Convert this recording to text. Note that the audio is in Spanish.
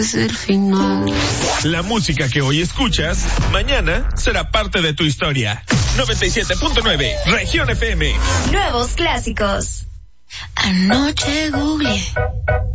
Es el final. La música que hoy escuchas, mañana será parte de tu historia. 97.9, Región FM. Nuevos clásicos. Anoche googleé